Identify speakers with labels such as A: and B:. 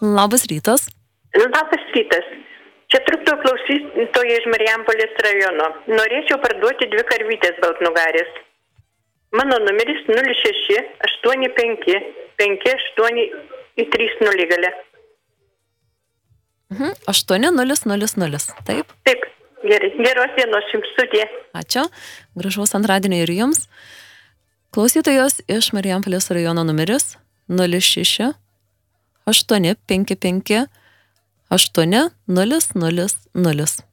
A: Labas rytas.
B: Labas rytas. Čia trukdo klausytoja iš Marijampolės rajono. Norėčiau parduoti 2 karvytės baltnugarės. Mano numeris 06 85 5830 gale.
A: 8000, taip?
B: Taip, gerai. Geros dienos jums, sudie.
A: Ačiū. Gražaus antradienio ir jums. Klausytojos iš Marijampolės rajono numeris 06 855 8000.